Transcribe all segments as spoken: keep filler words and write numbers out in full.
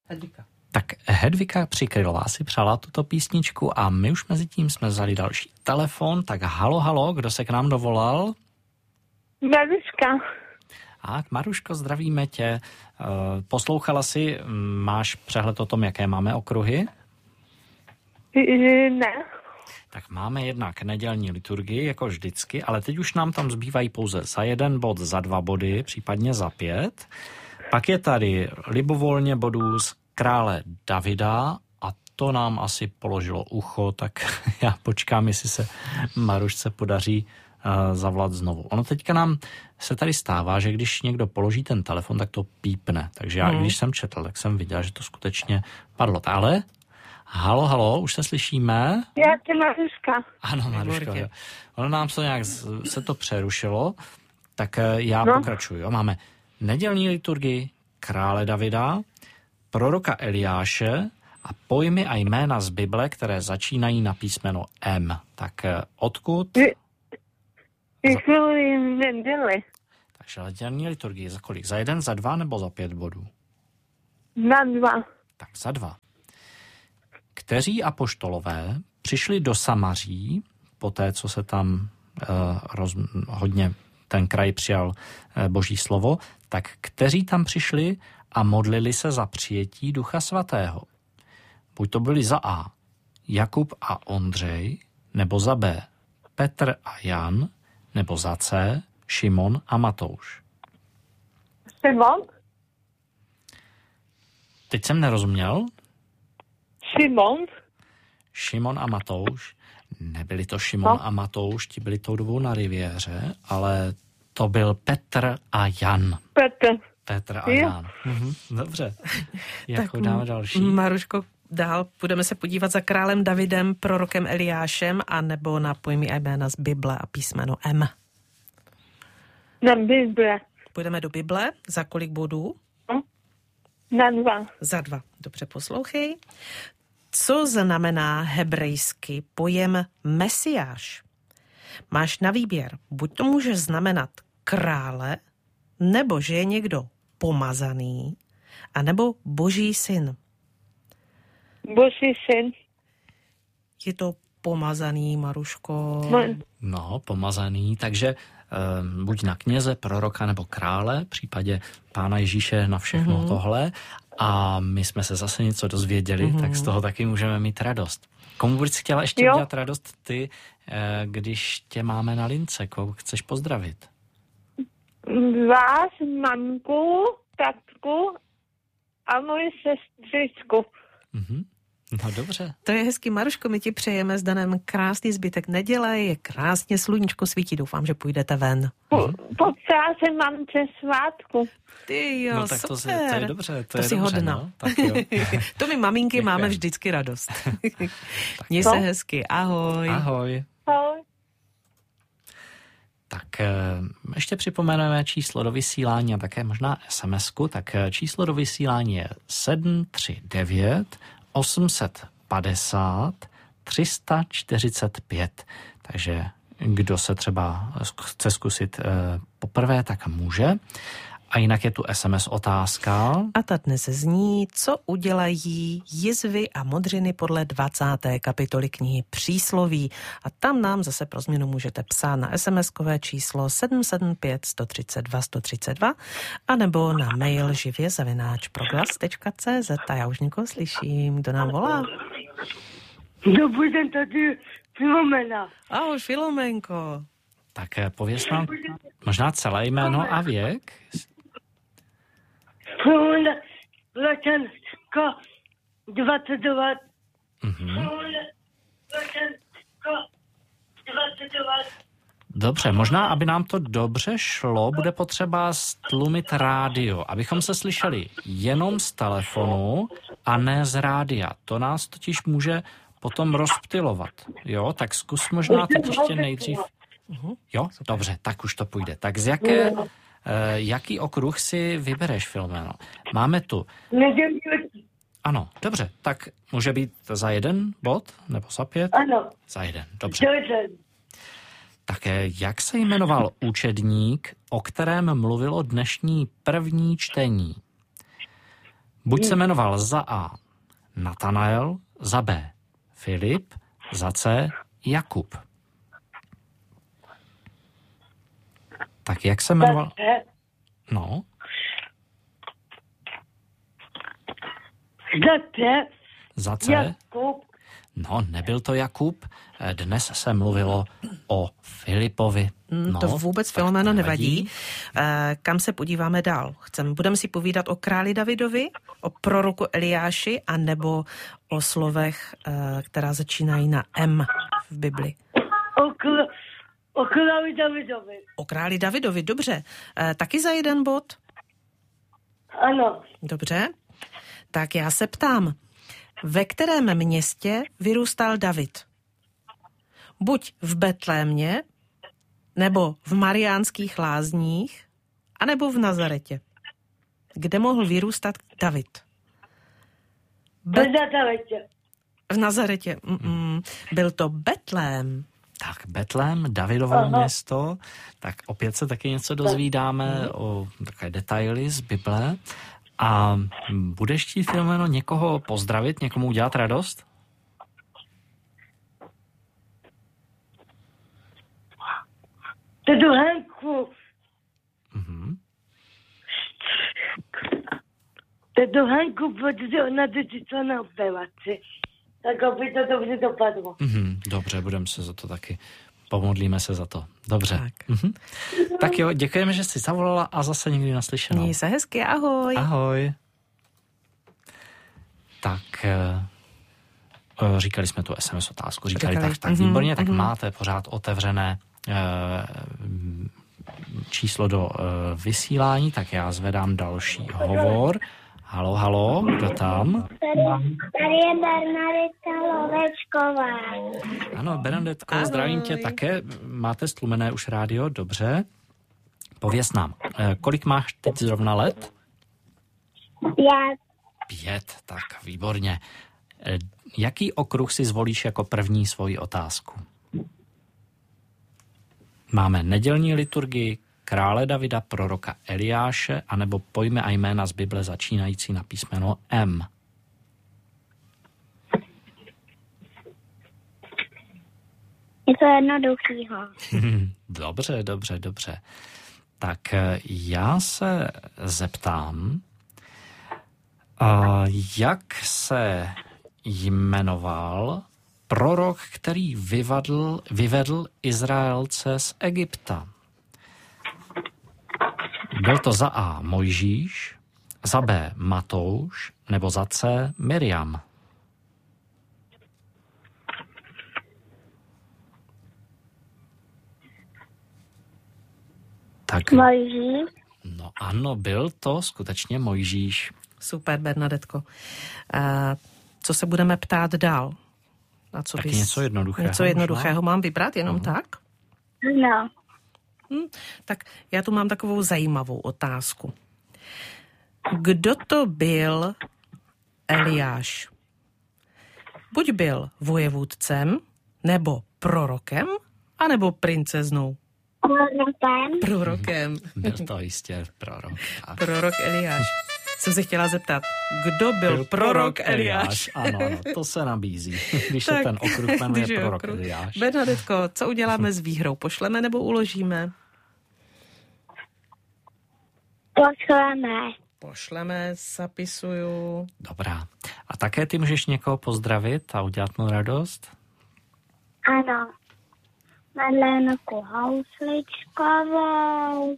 Hedvika. Tak Hedvika Přikrylová si přála tuto písničku a my už mezi tím jsme vzali další telefon. Tak halo, halo, kdo se k nám dovolal? Maruška. A Maruško, zdravíme tě. Poslouchala jsi, máš přehled o tom, jaké máme okruhy? Ne. Tak máme jednak nedělní liturgii, jako vždycky, ale teď už nám tam zbývají pouze za jeden bod, za dva body, případně za pět. Pak je tady libovolně bodů z krále Davida a to nám asi položilo ucho, tak já počkám, jestli se Marušce podaří uh, zavolat znovu. Ono teďka nám se tady stává, že když někdo položí ten telefon, tak to pípne. Takže já, hmm. když jsem četl, tak jsem viděl, že to skutečně padlo. Ale halo, halo, už se slyšíme? Já jsem Maruška. Ano, Maruško. Ono nám se nějak se to přerušilo, tak já no. pokračuju. Jo. Máme nedělní liturgii krále Davida, proroka Eliáše a pojmy a jména z Bible, které začínají na písmeno M. Tak odkud? Chvíli neděli. Takže nedělní liturgii za kolik? Za jeden, za dva nebo za pět bodů? Na dva. Tak za dva. Kteří apoštolové přišli do Samaří, poté, co se tam uh, roz, hodně ten kraj přijal uh, Boží slovo, tak kteří tam přišli a modlili se za přijetí Ducha Svatého. Buď to byli za A Jakub a Ondřej, nebo za B Petr a Jan, nebo za C Šimon a Matouš. Šimon? Teď jsem nerozuměl. Šimon? Šimon a Matouš. Nebyli to Šimon no. a Matouš, ti byli tou dobou na riviéře, ale to byl Petr a Jan. Petr. Petr a Jan. Mhm, dobře. Jako dáme další. Maruško, dál budeme se podívat za králem Davidem, prorokem Eliášem, a nebo na pojmy a jména z Bible a písmeno M. Na Bible. Půjdeme do Bible. Za kolik bodů? Na dva. Za dva. Dobře, poslouchej. Co znamená hebrejsky pojem Mesiáš? Máš na výběr. Buď to může znamenat krále, nebo že je někdo pomazaný, anebo Boží syn. Boží syn. Je to pomazaný, Maruško. No, pomazaný, takže um, buď na kněze, proroka nebo krále, v případě Pána Ježíše na všechno mm-hmm. tohle. A my jsme se zase něco dozvěděli, mm-hmm. tak z toho taky můžeme mít radost. Komu bys chtěla ještě jo? udělat radost ty, když tě máme na lince? Koho chceš pozdravit? Vás, mamku, tatku a moji sestřičku. Mm-hmm. No dobře. To je hezky, Maruško, my ti přejeme s Danem krásný zbytek neděle, je krásně sluníčko svítí, doufám, že půjdete ven. Po, popřála jsem mamce svátku. Ty jo, no, tak super. To, to je dobře. To, to je si dobře, hodna. No. Tak jo. To my maminky Děkujem. Máme vždycky radost. Měj se hezky, ahoj. Ahoj. Ahoj. Tak ještě připomeneme číslo do vysílání a také možná es em esku. Tak číslo do vysílání je sedm tři devět osm padesát tři sta čtyřicet pět. Takže kdo se třeba chce zkusit poprvé, tak může. A jinak je tu es em es otázka. A ta dnes zní, co udělají jizvy a modřiny podle dvacáté kapitoly knihy Přísloví. A tam nám zase pro změnu můžete psát na es em eskové číslo sedm sedm pět jedna tři dva jedna tři dva anebo na mail živě zavináč proglas tečka cé zet. A já už někoho slyším. Kdo nám volá? Dobrý den, tady Filomena. Ahoj, Filomenko. Tak pověz nám možná celé jméno a věk. Filomena Letenska dvacet dva. Mhm. Dobře, možná, aby nám to dobře šlo, bude potřeba stlumit rádio, abychom se slyšeli jenom z telefonu a ne z rádia. To nás totiž může potom rozptylovat. Jo, tak zkus možná teď ještě nejdřív. Jo, dobře, tak už to půjde. Tak z jaké, uh, jaký okruh si vybereš, Filomeno? Máme tu... Ano, dobře, tak může být za jeden bod, nebo za pět? Ano. Za jeden, dobře. Tak jak se jmenoval učedník, o kterém mluvilo dnešní první čtení? Buď se jmenoval za A Natanael, za B Filip, za C Jakub. Tak jak se jmenoval? No. Za C. Za C? Jakub. No, nebyl to Jakub. Dnes se mluvilo o Filipovi. No, to vůbec, Filomeno, nevadí. nevadí. Kam se podíváme dál? Chceme, budeme si povídat o králi Davidovi, o proroku Eliáši, anebo o slovech, která začínají na M v Bibli? O, kl- o králi Davidovi. O králi Davidovi, dobře. Taky za jeden bod? Ano. Dobře. Tak já se ptám, ve kterém městě vyrůstal David? Buď v Betlémě, nebo v Mariánských lázních, anebo v Nazaretě. Kde mohl vyrůstat David? Bet- v Nazaretě. V Nazaretě. Mm-mm. Byl to Betlém. Tak Betlém, Davidovo Aha. město, tak opět se taky něco dozvídáme tak. o takové detaily z Bible. A budeš chtít, Filomeno, někoho pozdravit, někomu udělat radost? Tedu Henku. Mhm. Tedu Henku, protože ona dočítla na operaci. Tak aby to dobře dopadlo. Mhm, dobře, budeme se za to taky. Pomodlíme se za to. Dobře. Tak, mhm. Tak jo, děkujeme, že jsi zavolala a zase někdy naslyšenou. Měj se hezky, ahoj. Ahoj. Tak říkali jsme tu es em es otázku. Říkali, říkali. tak, tak mm-hmm, výborně, tak mm-hmm. máte pořád otevřené e, číslo do e, vysílání, tak já zvedám další hovor. Halo, halo, kdo tam? Tady, tady je Bernadeta Lovečková. Ano, Bernadetko, ahoj. Zdravím tě také. Máte stlumené už rádio, dobře. Pověz nám, e, kolik máš teď zrovna let? Pět. Pět, tak výborně. E, jaký okruh si zvolíš jako první svoji otázku? Máme nedělní liturgii, krále Davida, proroka Eliáše, anebo pojmy a jména z Bible začínající na písmeno M. Je to jednoduchýho. Dobře, dobře, dobře. Tak já se zeptám, jak se jmenoval prorok, který vyvedl, vyvedl Izraelce z Egypta? Byl to za A Mojžíš, za B Matouš, nebo za C Miriam? Tak, Mojžíš. No ano, byl to skutečně Mojžíš. Super, Bernadetko. Uh, co se budeme ptát dál? Na co Taky bys... něco jednoduchého. Něco jednoduchého mám vybrat, jenom uh-huh. tak? No. Hm, tak já tu mám takovou zajímavou otázku. Kdo to byl Eliáš? Buď byl vojevůdcem, nebo prorokem, anebo princeznou? Prorokem. Prorokem. Byl to jistě prorok. Prorok Eliáš. Jsem se chtěla zeptat, kdo byl, byl prorok Eliáš? Ano, ano, to se nabízí, když tak, se ten okruh jmenuje prorok okruh. Eliáš. Bernadetko, co uděláme s výhrou? Pošleme nebo uložíme? Pošleme. Pošleme, zapisuju. Dobrá. A také ty můžeš někoho pozdravit a udělat mu radost? Ano. Madlénku Housličkovou,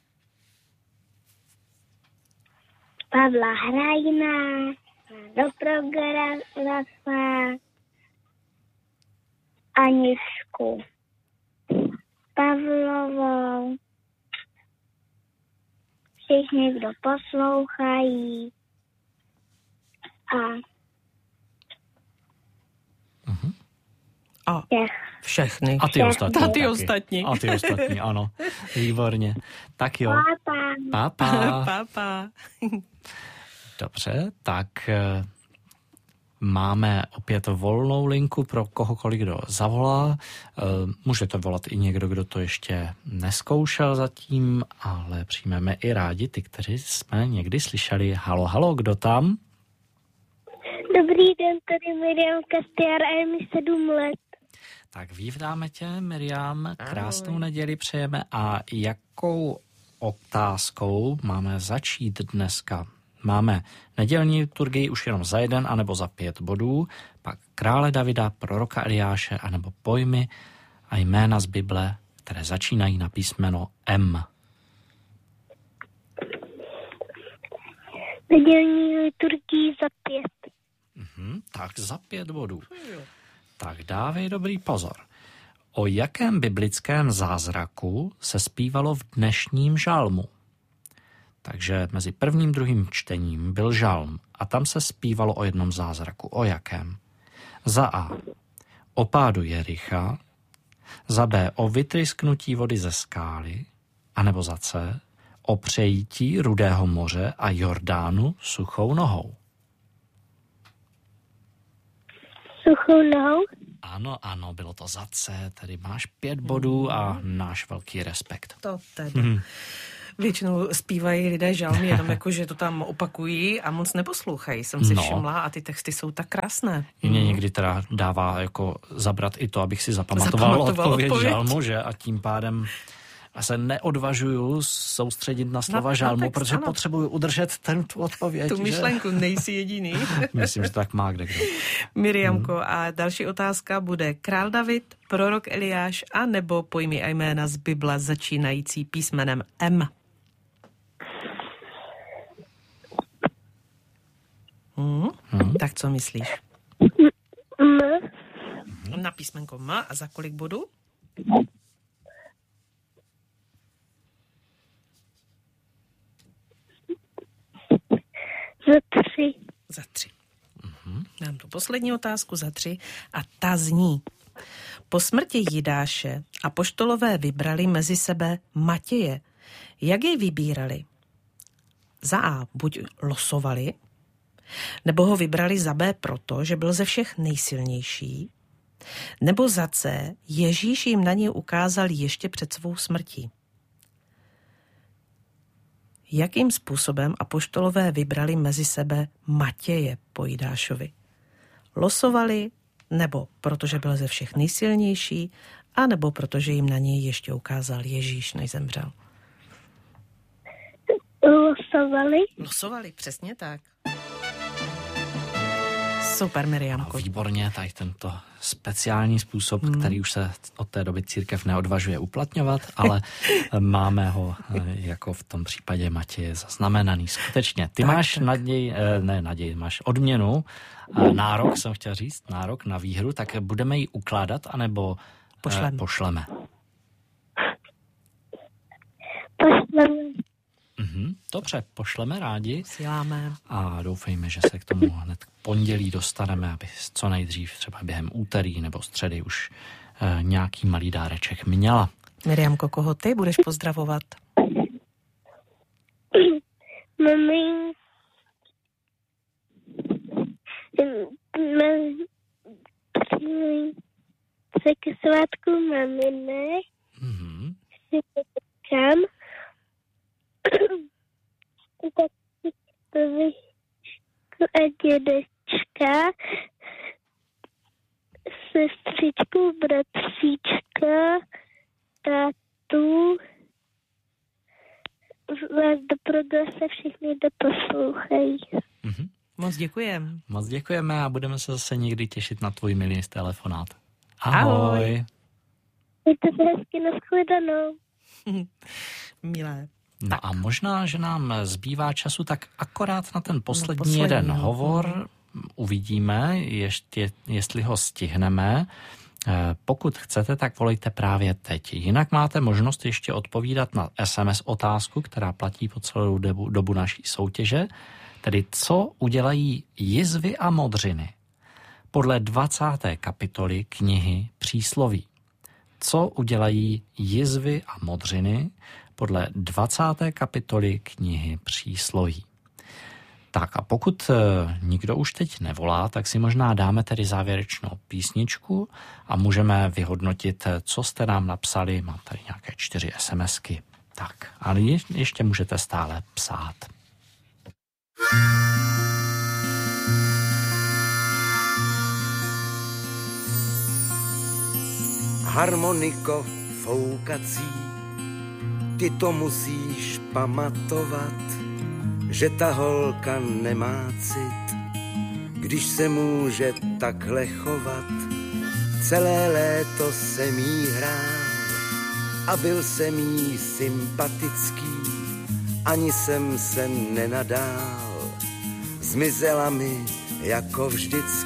Pavla Hrajna, do programu Aničku Pavlovou, všichni, kdo poslouchají a uh-huh. A všechny. A ty ostatní. A ty ostatní. A ty ostatní, ano. Výborně. Tak jo. Papa. Papa. Papa. Dobře, tak Máme opět volnou linku pro kohokoliv, kdo zavolá. Můžete volat i někdo, kdo to ještě neskoušel zatím, ale přijmeme i rádi ty, kteří jsme někdy slyšeli. Halo, halo, kdo tam? Dobrý den, tady Miriam Kastiar a je mi sedm let. Tak vítáme tě, Miriam, krásnou neděli přejeme. A jakou otázkou máme začít dneska? Máme nedělní liturgii už jenom za jeden anebo za pět bodů, pak krále Davida, proroka Eliáše anebo pojmy a jména z Bible, které začínají na písmeno M. Nedělní liturgii za pět. Mhm, tak za pět bodů. Tak dávej dobrý pozor. O jakém biblickém zázraku se zpívalo v dnešním žalmu? Takže mezi prvním a druhým čtením byl žalm a tam se zpívalo o jednom zázraku. O jakém? Za A. O pádu Jericha, za B. O vytrysknutí vody ze skály, anebo za C. O přejítí Rudého moře a Jordánu suchou nohou. Suchou nohou? Ano, ano, bylo to za C, tedy máš pět bodů a náš velký respekt. To tedy. Hmm. Většinou zpívají lidé žalmy, jenom jako, že to tam opakují a moc neposlouchají, jsem si no. všimla a ty texty jsou tak krásné. Mě mm. někdy teda dává jako zabrat i to, abych si zapamatoval, zapamatoval odpověď, odpověď žalmu, že a tím pádem se neodvažuju soustředit na slova no, žalmu, no, protože ano. potřebuju udržet ten tu odpověď. Tu myšlenku, že? Nejsi jediný. Myslím, že tak má kde kdo. Miriamko, hmm. a další otázka bude král David, prorok Eliáš a nebo pojmy a jména z Bible začínající písmenem M. Hmm. Hmm. Tak co myslíš? M. Na písmenko M a za kolik bodů? Za tři. Za tři. Mhm. Dám tu poslední otázku za tři a ta zní. Po smrti Jidáše apoštolové vybrali mezi sebe Matěje. Jak jej vybírali? Za A buď losovali, nebo ho vybrali za B proto, že byl ze všech nejsilnější, nebo za C Ježíš jim na něj ukázal ještě před svou smrtí. Jakým způsobem apoštolové vybrali mezi sebe Matěje po Jidášovi? Losovali, nebo protože byl ze všech nejsilnější, a nebo protože jim na něj ještě ukázal Ježíš, než zemřel? Losovali. Losovali, přesně tak. Super, Miriamko. Výborně, tady tento speciální způsob, hmm. který už se od té doby církev neodvažuje uplatňovat, ale máme ho jako v tom případě Matěje zaznamenaný. Skutečně, ty tak, máš tak. naděj, ne naděj, máš odměnu, nárok, jsem chtěl říct, nárok na výhru, tak budeme ji ukládat, anebo pošleme. pošleme? Pošleme. Mhm, dobře, pošleme rádi. Posíláme. A doufejme, že se k tomu hned pondělí dostaneme, aby co nejdřív třeba během úterý nebo středy už e, nějaký malý dáreček měla. Miriamko, koho ty budeš pozdravovat? Mami. Se ke svátku mamine. Mhm. Kam? Tatíku a dědečka, sestřičku, bratříčka, tátu, vás do progrese všichni doposlouchají. Mhm. Moc děkujeme. Moc děkujeme a budeme se zase někdy těšit na tvůj milý telefonát. Ahoj. Ahoj. Mějte se hezky, nashledanou. Milé. No tak. A možná, že nám zbývá času tak akorát na ten poslední, no, poslední jeden no. hovor. Uvidíme, ještě, jestli ho stihneme. Pokud chcete, tak volejte právě teď. Jinak máte možnost ještě odpovídat na es em es otázku, která platí po celou dobu, dobu naší soutěže. Tedy co udělají jizvy a modřiny? Podle dvacáté kapitoly knihy Přísloví. Co udělají jizvy a modřiny? Podle dvacáté kapitoly knihy Přísloví. Tak a pokud nikdo už teď nevolá, tak si možná dáme tedy závěrečnou písničku a můžeme vyhodnotit, co jste nám napsali. Mám tady nějaké čtyři SMSky. Tak, ale ještě můžete stále psát. Harmoniko foukací, ty to musíš pamatovat, že ta holka nemá cit, když se může takhle chovat. Celé léto jsem jí hrál a byl jsem jí sympatický, ani jsem se nenadál, zmizela mi jako vždycky.